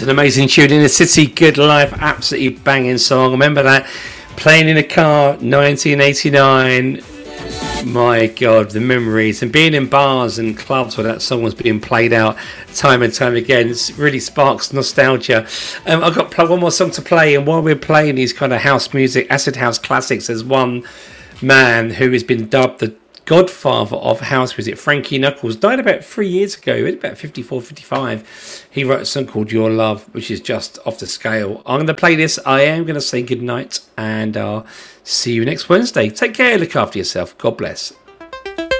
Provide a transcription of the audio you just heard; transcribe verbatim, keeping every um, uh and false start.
There's an amazing tune, In the City, Good Life, absolutely banging song. Remember that? Playing in a car, nineteen eighty-nine. My God, the memories. And being in bars and clubs where that song was being played out time and time again, it really sparks nostalgia. Um, I've got one more song to play, and while we're playing these kind of house music, acid house classics, there's one man who has been dubbed the godfather of house music. Frankie Knuckles died about three years ago, about fifty-four, fifty-five. He wrote a song called Your Love, which is just off the scale. I'm going to play this. I am going to say goodnight, and I'll see you next Wednesday. Take care, look after yourself. God bless.